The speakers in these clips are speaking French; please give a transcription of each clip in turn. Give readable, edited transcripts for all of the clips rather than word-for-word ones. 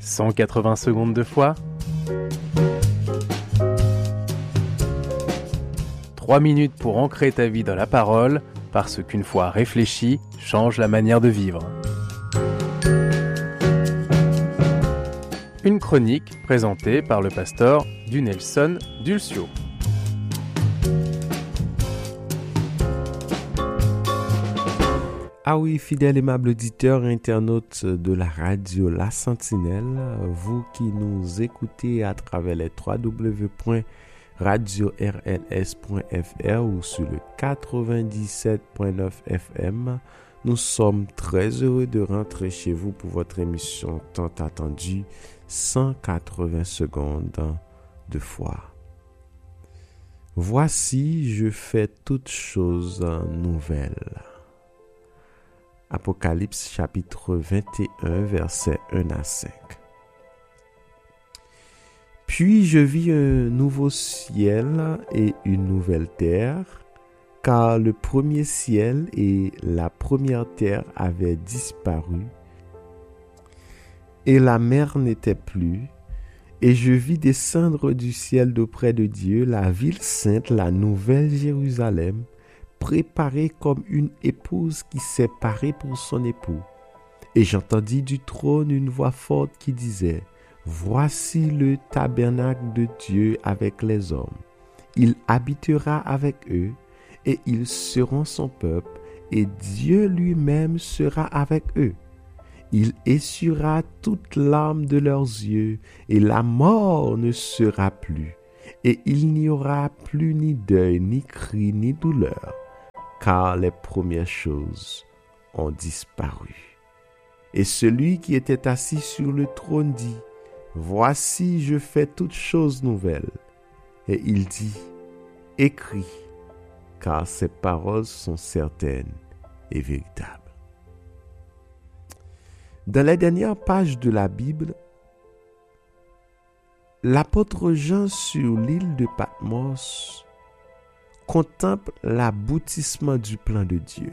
180 secondes de foi. 3 minutes pour ancrer ta vie dans la parole, parce qu'une foi réfléchie change la manière de vivre. Une chronique présentée par le pasteur Dunelson Dulcio. Ah oui, fidèles aimable auditeurs et internautes de la radio La Sentinelle, vous qui nous écoutez à travers les www.radiorns.fr ou sur le 97.9 FM, nous sommes très heureux de rentrer chez vous pour votre émission tant attendue, 180 secondes de foi. Voici, je fais toutes choses nouvelles. Apocalypse chapitre 21, versets 1 à 5. Puis je vis un nouveau ciel et une nouvelle terre, car le premier ciel et la première terre avaient disparu, et la mer n'était plus, et je vis descendre du ciel d'auprès de Dieu la ville sainte, la nouvelle Jérusalem, préparée comme une épouse qui s'est parée pour son époux. Et j'entendis du trône une voix forte qui disait: Voici le tabernacle de Dieu avec les hommes. Il habitera avec eux, et ils seront son peuple, et Dieu lui-même sera avec eux. Il essuiera toute larme de leurs yeux, et la mort ne sera plus. Et il n'y aura plus ni deuil, ni cri, ni douleur, car les premières choses ont disparu. Et celui qui était assis sur le trône dit: Voici, je fais toutes choses nouvelles. Et il dit: Écris, car ces paroles sont certaines et véritables. Dans les dernières pages de la Bible, l'apôtre Jean sur l'île de Patmos contemple l'aboutissement du plan de Dieu.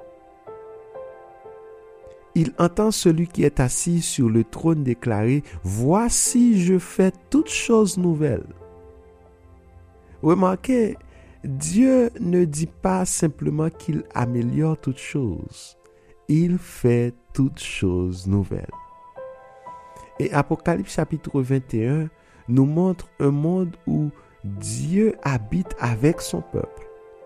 Il entend celui qui est assis sur le trône déclarer: Voici, je fais toutes choses nouvelles. Remarquez, Dieu ne dit pas simplement qu'il améliore toutes choses. Il fait toutes choses nouvelles. Et Apocalypse chapitre 21 nous montre un monde où Dieu habite avec son peuple.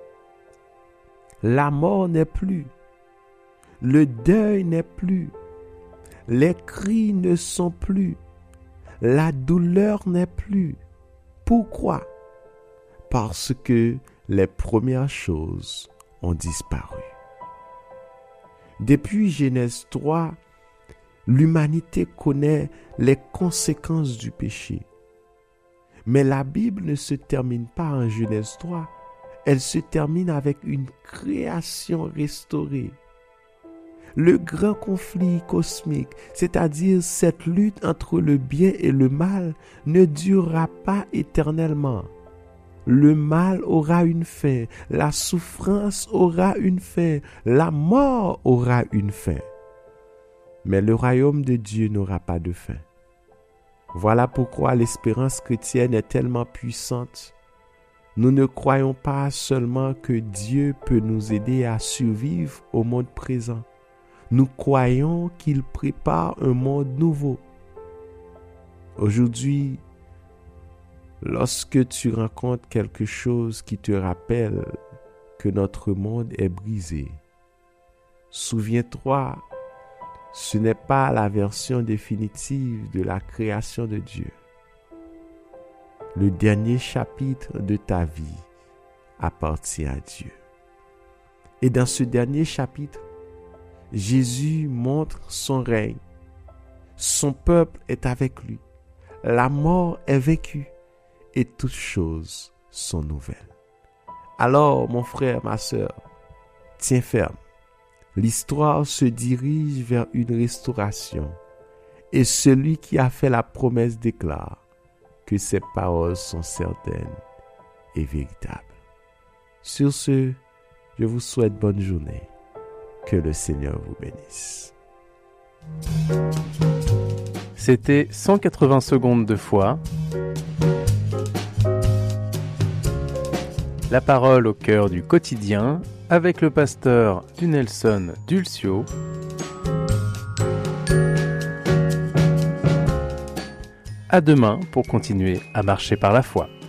La mort n'est plus. Le deuil n'est plus. Les cris ne sont plus. La douleur n'est plus. Pourquoi? Parce que les premières choses ont disparu. Depuis Genèse 3, l'humanité connaît les conséquences du péché. Mais la Bible ne se termine pas en Genèse 3, elle se termine avec une création restaurée. Le grand conflit cosmique, c'est-à-dire cette lutte entre le bien et le mal, ne durera pas éternellement. Le mal aura une fin, la souffrance aura une fin, la mort aura une fin. Mais le royaume de Dieu n'aura pas de fin. Voilà pourquoi l'espérance chrétienne est tellement puissante. Nous ne croyons pas seulement que Dieu peut nous aider à survivre au monde présent. Nous croyons qu'il prépare un monde nouveau. Aujourd'hui, lorsque tu rencontres quelque chose qui te rappelle que notre monde est brisé, souviens-toi, ce n'est pas la version définitive de la création de Dieu. Le dernier chapitre de ta vie appartient à Dieu. Et dans ce dernier chapitre, Jésus montre son règne. Son peuple est avec lui. La mort est vaincue et toutes choses sont nouvelles. Alors, mon frère, ma sœur, tiens ferme. L'histoire se dirige vers une restauration et celui qui a fait la promesse déclare que ses paroles sont certaines et véritables. Sur ce, je vous souhaite bonne journée. Que le Seigneur vous bénisse. C'était 180 secondes de foi. La parole au cœur du quotidien avec le pasteur Dunelson Dulcio. À demain pour continuer à marcher par la foi.